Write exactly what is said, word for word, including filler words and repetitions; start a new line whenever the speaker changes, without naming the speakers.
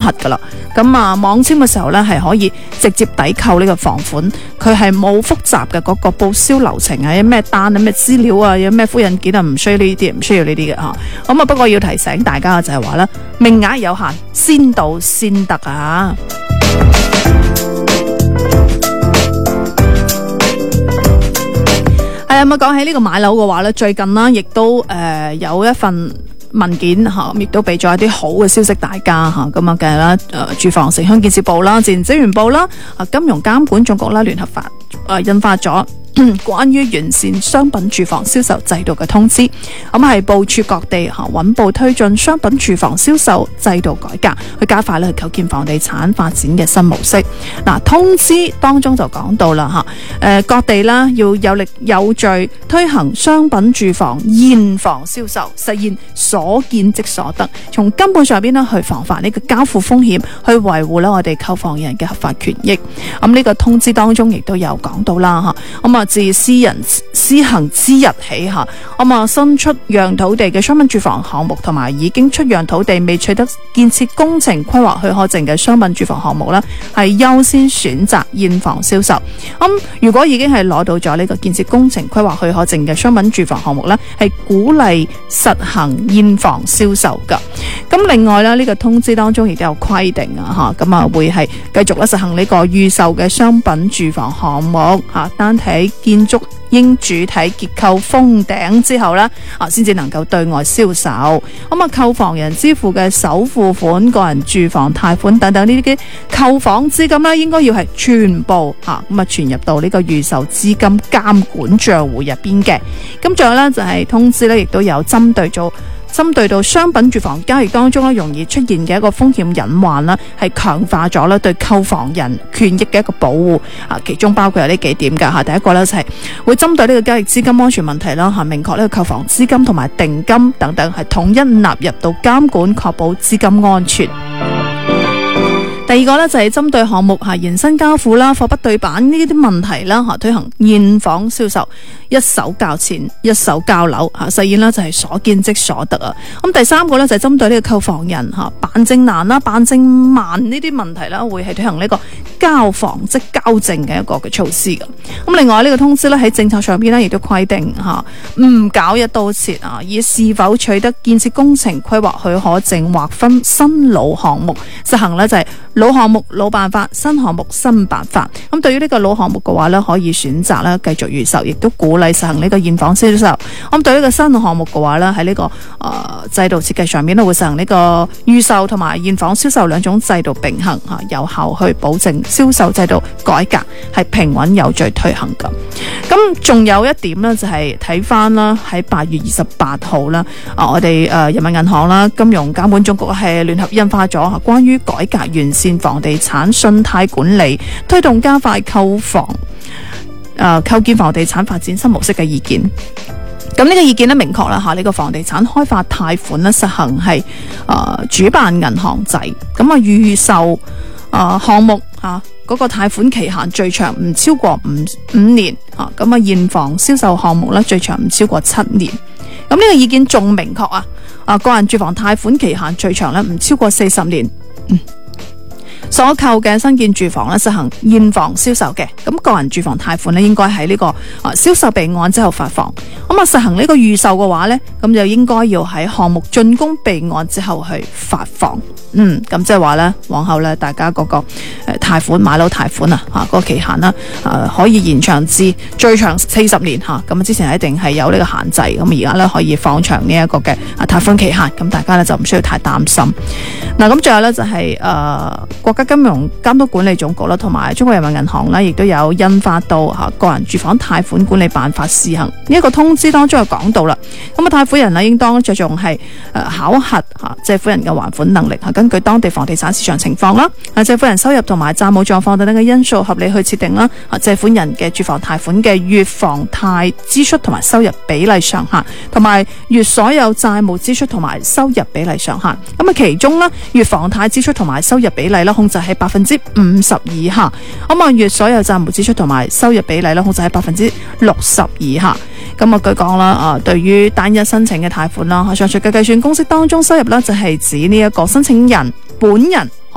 核噶啦。咁啊，網簽嘅時候呢，係可以直接抵扣呢個房款，佢係冇複雜嘅嗰個報銷流程啊，有咩單啊、咩資料啊、有咩複印件啊，唔需要呢啲，唔需要呢啲嘅吓。咁啊，不過要提醒大家嘅就係話咧，名額有限，先到先得啊！係啊，咁講起呢個買樓嘅話咧，最近啦，亦都誒、呃、有一份文件吓，亦都俾咗一啲好嘅消息大家吓。咁啊，梗係啦，誒，住房城鄉建設部啦、自然資源部啦、啊金融監管總局啦，聯合發誒印發咗關於完善商品住房銷售制度嘅通知，咁係部署各地吓穩步推進商品住房銷售制度改革，去加快咧去構建房地產發展嘅新模式。嗱，通知當中就講到啦吓，誒各地啦要有力有序推行商品住房現房銷售，實現所見即所得，從根本上邊咧去防範呢個交付風險，去維護咧我哋購房人嘅合法權益。咁呢個通知當中亦都有講到啦吓，咁啊。自私人施行之日起吓，咁啊新出讓土地嘅商品住房項目同埋已經出讓土地未取得建設工程規劃許可證嘅商品住房項目呢，係優先選擇現房銷售。咁、嗯、如果已經係攞到咗呢個建設工程規劃許可證嘅商品住房項目呢，係鼓勵實行現房銷售噶。咁另外呢，呢、這個通知當中亦都有規定啊吓，咁啊會係繼續咧實行呢個預售嘅商品住房項目吓，單體建築應主體結構封頂之後呢，啊，先至能夠對外銷售。咁啊，購房人支付嘅首付款、個人住房貸款等等呢啲購房資金呢，應該要係全部吓咁啊存入到呢個預售資金監管賬戶入邊嘅。咁仲有呢，就係通知呢，亦都有針對咗。針對到商品住房交易當中咧，容易出現嘅一個風險隱患啦，係強化咗咧對購房人權益嘅一個保護啊。其中包括有呢幾點噶吓，第一個咧就係會針對呢個交易資金安全問題啦吓，明確呢個購房資金同埋定金等等係統一納入到監管，確保資金安全。第二個呢，就係針對項目延伸交付啦、貨不對版呢啲問題啦，推行現房銷售，一手交錢一手交樓，實現呢就係所見即所得啊。咁第三個呢，就係針對呢個購房人辦證難啦、辦證慢呢啲問題啦，會係推行呢個交房即交證嘅一個嘅措施嘅。咁另外呢個通知呢，喺政策上邊呢，亦都規定吓唔搞一刀切啊，以是否取得建設工程規劃許可證劃分新老項目，實行呢就係老項目老辦法，新項目新辦法。咁對於呢個老項目嘅話呢，可以選擇咧繼續預售，亦都鼓勵實行呢個現房銷售。咁對於呢個新項目嘅話呢，喺呢、這個誒、呃、制度設計上面咧，會實行呢個預售同埋現房銷售兩種制度並行吓，有效去保證銷售制度改革係平穩有序推行噶。咁仲有一點呢，就係睇翻啦，喺八月二十八號啦，啊我哋誒人民銀行啦、金融監管總局係聯合印發咗關於改革完善房地產信貸管理，推動加快購房誒構建房地產發展新模式嘅意見。咁呢個意見呢，明確啦吓，呢個房地產開發貸款呢，實行係誒、呃、主辦銀行制，咁啊預售誒項目吓嗰個貸款期限最長唔超過五五年吓，咁啊現房銷售項目呢，最長唔超過七年。咁呢個意見仲明確啊，啊個人住房貸款期限最長呢，唔超過四十年。嗯所購嘅新建住房咧，實行現房銷售嘅，咁個人住房貸款咧，應該喺呢個啊銷售備案之後發放。咁啊，實行呢個預售嘅話咧，咁就應該要喺項目竣工備案之後去發放。嗯，咁即係話咧，往後咧，大家嗰個誒貸款買樓貸款啊，吓、嗰個期限啦，誒可以延長至最長四十年吓。咁啊，之前一定係有呢個限制，咁而家咧可以放長呢一個嘅啊貸款期限，咁大家咧就唔需要太擔心。嗱，咁仲有咧就係、是、誒、呃、國家金融監督管理總局啦，同埋中國人民銀行咧，亦都有印發到吓個人住房貸款管理辦法試行呢一個通知當中就講到啦。咁啊，貸款人咧應當着重係誒考核吓借款人嘅還款能力吓。根據當地房地產市場情況啦，啊借款人收入同埋債務狀況等等嘅因素合理去設定啦，啊借款人嘅住房貸款嘅月房貸支出同埋收入比例上限，同埋月所有債務支出同埋收入比例上限。咁啊，其中呢，月房貸支出同埋收入比例咧控制喺百分之五十以下，咁啊月所有債務支出同埋收入比例咧控制喺百分之六十以下。咁啊，據講啦，啊對於單一申請嘅貸款啦，上述嘅計算公式當中，收入咧就係指呢一個申請人本人